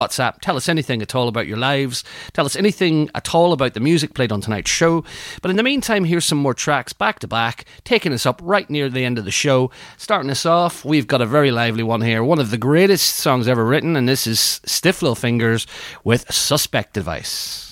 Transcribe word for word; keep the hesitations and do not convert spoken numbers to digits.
WhatsApp. Tell us anything at all about your lives. Tell us anything at all about the music played on tonight's show. But in the meantime, here's some more tracks back to back, taking us up right near the end of the show. Starting us off, we've got a very lively one here. One of the greatest songs ever written, and this is Stiff Little Fingers with Suspect Device.